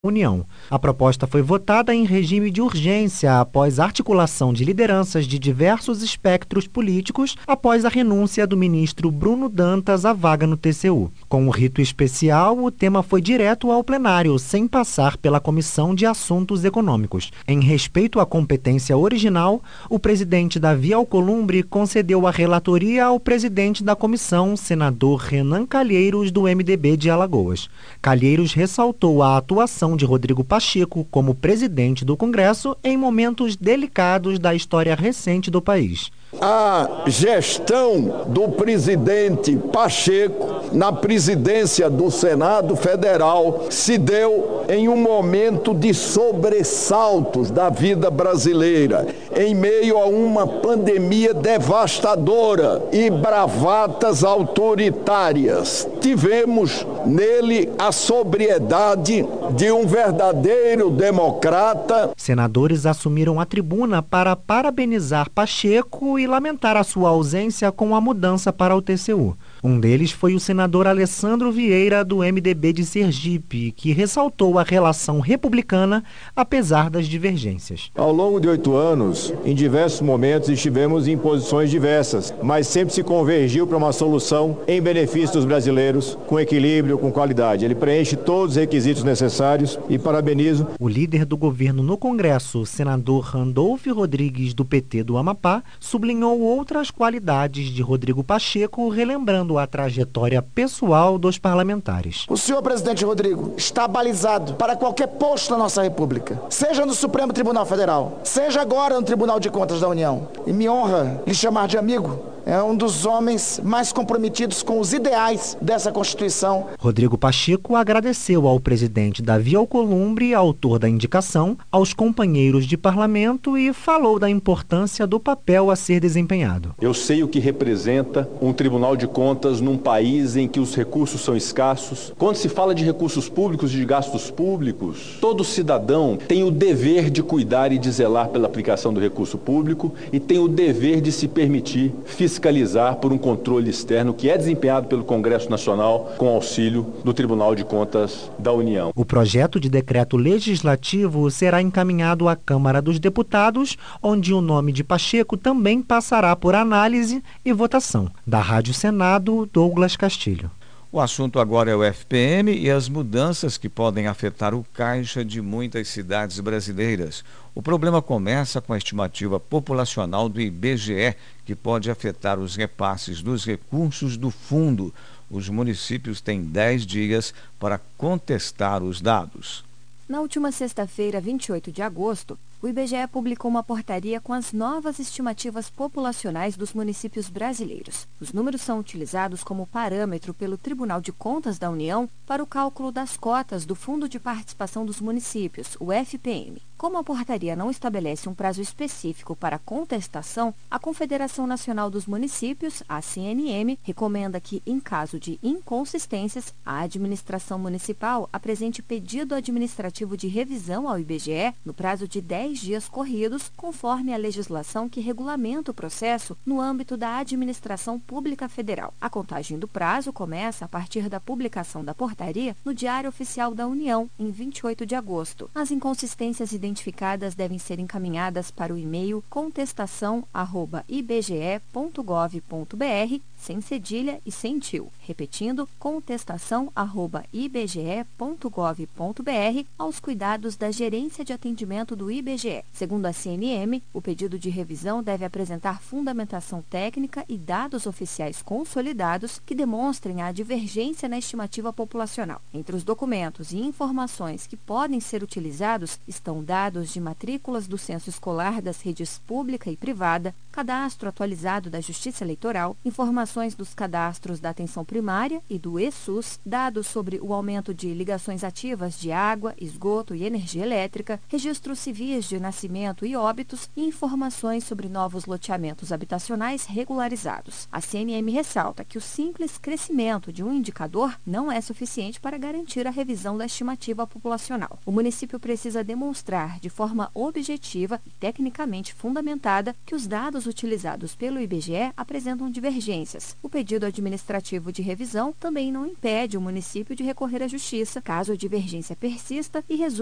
União. A proposta foi votada em regime de urgência após articulação de lideranças de diversos espectros políticos após a renúncia do ministro Bruno Dantas à vaga no TCU. Com um rito especial, o tema foi direto ao plenário, sem passar pela Comissão de Assuntos Econômicos. Em respeito à competência original, o presidente Davi Alcolumbre concedeu a relatoria ao presidente da comissão, senador Renan Calheiros, do MDB de Alagoas. Calheiros ressaltou a atuação de Rodrigo Pacheco como presidente do Congresso em momentos delicados da história recente do país. A gestão do presidente Pacheco na presidência do Senado Federal se deu em um momento de sobressaltos da vida brasileira, em meio a uma pandemia devastadora e bravatas autoritárias. Tivemos nele a sobriedade de um verdadeiro democrata. Senadores assumiram a tribuna para parabenizar Pacheco e lamentar a sua ausência com a mudança para o TCU. Um deles foi o senador Alessandro Vieira, do MDB de Sergipe, que ressaltou a relação republicana, apesar das divergências. Ao longo de 8 anos, em diversos momentos estivemos em posições diversas, mas sempre se convergiu para uma solução em benefício dos brasileiros, com equilíbrio, com qualidade. Ele preenche todos os requisitos necessários e parabenizo. O líder do governo no Congresso, senador Randolfo Rodrigues, do PT do Amapá, sublinhou outras qualidades de Rodrigo Pacheco, relembrando a trajetória pessoal dos parlamentares. O senhor presidente Rodrigo está balizado para qualquer posto na nossa República, seja no Supremo Tribunal Federal, seja agora no Tribunal de Contas da União. E me honra lhe chamar de amigo. É um dos homens mais comprometidos com os ideais dessa Constituição. Rodrigo Pacheco agradeceu ao presidente Davi Alcolumbre, autor da indicação, aos companheiros de parlamento e falou da importância do papel a ser desempenhado. Eu sei o que representa um Tribunal de Contas num país em que os recursos são escassos. Quando se fala de recursos públicos e de gastos públicos, todo cidadão tem o dever de cuidar e de zelar pela aplicação do recurso público e tem o dever de se permitir fiscalizar por um controle externo que é desempenhado pelo Congresso Nacional com auxílio do Tribunal de Contas da União. O projeto de decreto legislativo será encaminhado à Câmara dos Deputados, onde o nome de Pacheco também passará por análise e votação. Da Rádio Senado, Douglas Castilho. O assunto agora é o FPM e as mudanças que podem afetar o caixa de muitas cidades brasileiras. O problema começa com a estimativa populacional do IBGE, que pode afetar os repasses dos recursos do fundo. Os municípios têm 10 dias para contestar os dados. Na última sexta-feira, 28 de agosto, o IBGE publicou uma portaria com as novas estimativas populacionais dos municípios brasileiros. Os números são utilizados como parâmetro pelo Tribunal de Contas da União para o cálculo das cotas do Fundo de Participação dos Municípios, o FPM. Como a portaria não estabelece um prazo específico para contestação, a Confederação Nacional dos Municípios, a CNM, recomenda que, em caso de inconsistências, a administração municipal apresente pedido administrativo de revisão ao IBGE no prazo de 10 dias corridos, conforme a legislação que regulamenta o processo no âmbito da administração pública federal. A contagem do prazo começa a partir da publicação da portaria no Diário Oficial da União, em 28 de agosto. As inconsistências identificadas devem ser encaminhadas para o e-mail contestação@ibge.gov.br, sem cedilha e sem tio. Repetindo, contestação@ibge.gov.br, aos cuidados da Gerência de Atendimento do IBGE. Segundo a CNM, o pedido de revisão deve apresentar fundamentação técnica e dados oficiais consolidados que demonstrem a divergência na estimativa populacional. Entre os documentos e informações que podem ser utilizados estão dados de matrículas do censo escolar das redes pública e privada, cadastro atualizado da Justiça Eleitoral, informações dos cadastros da atenção primária e do ESUS, dados sobre o aumento de ligações ativas de água, esgoto e energia elétrica, registros civis de nascimento e óbitos e informações sobre novos loteamentos habitacionais regularizados. A CNM ressalta que o simples crescimento de um indicador não é suficiente para garantir a revisão da estimativa populacional. O município precisa demonstrar demonstrar de forma objetiva e tecnicamente fundamentada que os dados utilizados pelo IBGE apresentam divergências. O pedido administrativo de revisão também não impede o município de recorrer à Justiça, caso a divergência persista e resulte